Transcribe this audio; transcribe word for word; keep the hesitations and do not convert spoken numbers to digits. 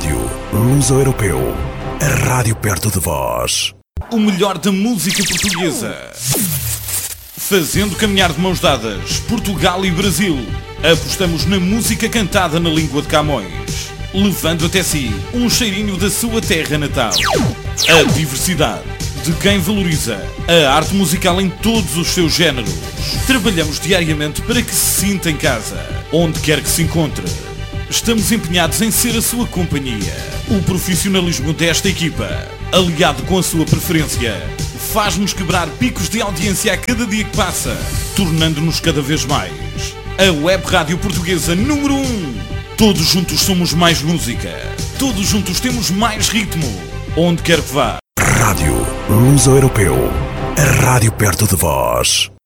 Rádio Luso-Europeu, a rádio perto de vós. O melhor da música portuguesa. Fazendo caminhar de mãos dadas Portugal e Brasil. Apostamos na música cantada na língua de Camões, levando até si um cheirinho da sua terra natal. A diversidade de quem valoriza a arte musical em todos os seus géneros. Trabalhamos diariamente para que se sinta em casa, onde quer que se encontre. Estamos empenhados em ser a sua companhia. O profissionalismo desta equipa, aliado com a sua preferência, faz-nos quebrar picos de audiência a cada dia que passa, tornando-nos cada vez mais a web rádio portuguesa número um. Todos juntos somos mais música. Todos juntos temos mais ritmo. Onde quer que vá. Rádio Luso-Europeu, a rádio perto de vós.